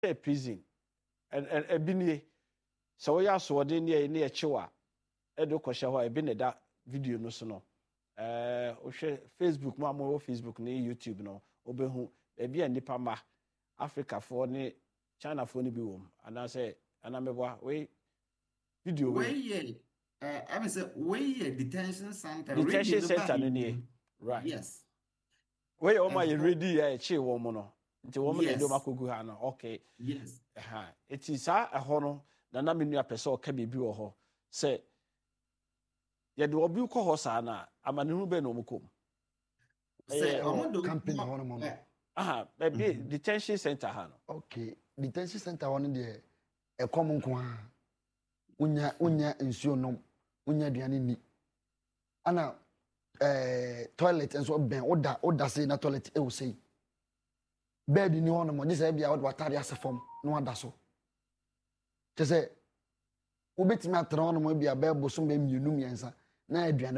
prison and ebini so we aso de ne echewa edo kwhye ho ebi ne da video no so no ohwe Facebook ma mo Facebook ne YouTube no obehu ebi anipa ma Africa for ne China for ne bi wom ana say ana meboa we video we I mean say we detention center no ne right yes we o ma ready ya eche wo mo no nti wo mo ne do makogu ha no okay yes it is ho no na menu apese o ka bibi wo ho say ye de obi ko ho sa na amanihu be no mokom say omodo camping ho no mo baby detention center ha no okay detention center ho no de e kom nko ha unya nsuo nom unya aduane ni ana toilet enso ben oda say na toilet e wo say bed ni ho no mo say bia wo watare asefom no ada so te say obetimi atra ho no mo bia be bosom be mienu miensa na aduane